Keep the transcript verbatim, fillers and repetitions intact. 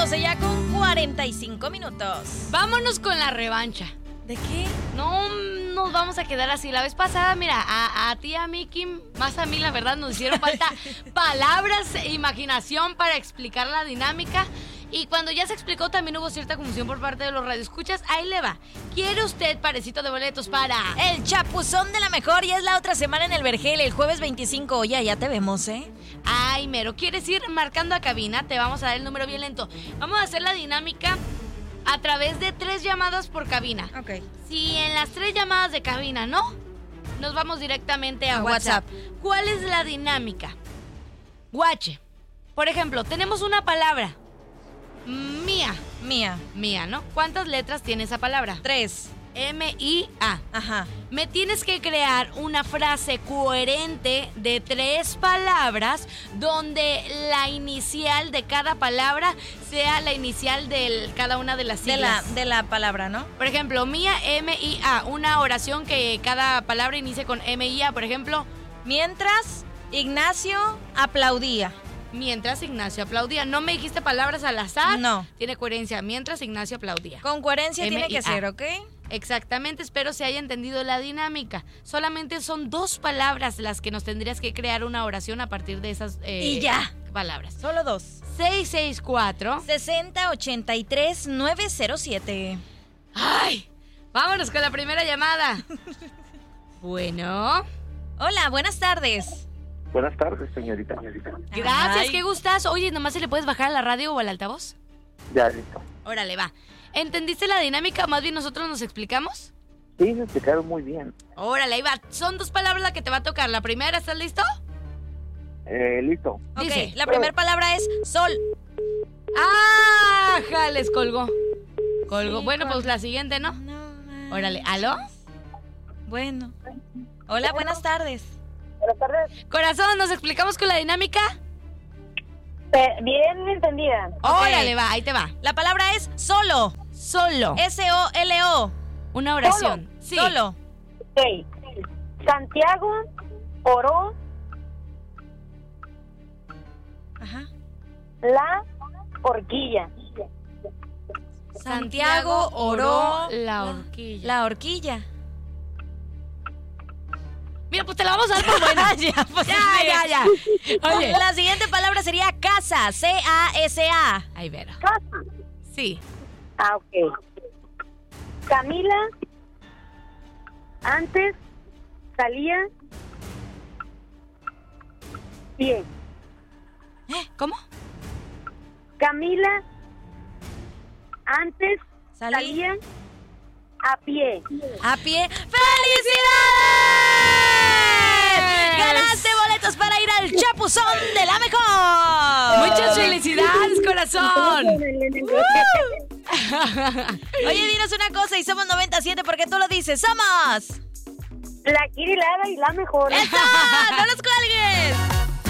doce ya con cuarenta y cinco minutos. Vámonos con la revancha. ¿De qué? No nos vamos a quedar así. La vez pasada, mira, a, a ti, a mí, Kim, más a mí, la verdad, nos hicieron falta palabras e imaginación para explicar la dinámica. Y cuando ya se explicó, también hubo cierta confusión por parte de los radioescuchas. Ahí le va. ¿Quiere usted parecito de boletos para el Chapuzón de la Mejor? Y es la otra semana en el Vergel, el jueves veinticinco. Oye, ya te vemos, ¿eh? Ay, mero. ¿Quieres ir marcando a cabina? Te vamos a dar el número bien lento. Vamos a hacer la dinámica a través de tres llamadas por cabina. Ok. Si en las tres llamadas de cabina no, nos vamos directamente a, A WhatsApp. WhatsApp. ¿Cuál es la dinámica? Guache. Por ejemplo, tenemos una palabra. Mía. Mía. Mía, ¿no? ¿Cuántas letras tiene esa palabra? Tres. M I A. Ajá. Me tienes que crear una frase coherente de tres palabras donde la inicial de cada palabra sea la inicial de cada una de las De la, siglas. de la palabra, ¿no? Por ejemplo, Mía, M I A. Una oración que cada palabra inicie con M I A. Por ejemplo, Mientras Ignacio aplaudía. mientras Ignacio aplaudía. No me dijiste palabras al azar. No. Tiene coherencia. Mientras Ignacio aplaudía. Con coherencia M I A. tiene que ser, ¿ok? Exactamente, espero se haya entendido la dinámica. Solamente son dos palabras las que nos tendrías que crear una oración a partir de esas eh, Y ya. palabras. Solo dos. seis seis cuatro. sesenta ochenta y tres nueve cero siete. ¡Ay! Vámonos con la primera llamada. Bueno. Hola, buenas tardes. Buenas tardes, señorita. Gracias, Ay. qué gustas. Oye, nomás se le puedes bajar a la radio o al altavoz. Ya, listo. Órale, va. ¿Entendiste la dinámica? Más bien nosotros nos explicamos. Sí, me explicaron muy bien. Órale, ahí va. Son dos palabras las que te va a tocar. La primera, ¿estás listo? Eh, listo. Ok, Dice. la primera palabra es sol. ¡Ah! Les colgó. Colgó. Sí, bueno, col- pues la siguiente, ¿no? No, Órale, ¿aló? Bueno. Hola, buenas tardes. Buenas tardes. Corazón, ¿nos explicamos con la dinámica? Pe- Bien entendida. Ok. Órale, va, ahí te va. La palabra es solo. Solo. S O L O. Una oración. Sí. Solo. Ok. Santiago oró Ajá. la horquilla. Santiago oró la horquilla. La horquilla. Mira, pues te la vamos a dar por buena. ya, pues, ya, sí. ya, ya. Oye. La siguiente palabra sería casa. C A S A. Ahí verá. Casa. Sí. Ah, ok. Camila antes salía pie. ¿Eh? ¿Cómo? Camila antes Salí. salía a pie. A pie. ¡Felicidades! ¡Ganaste boletos para ir al Chapuzón de la Mejor! Muchas felicidades, corazón. Oye, dinos una cosa y somos noventa y siete porque tú lo dices. ¡Somos! La Kirilada y la mejor. ¡Eso! ¡No los cuelgues!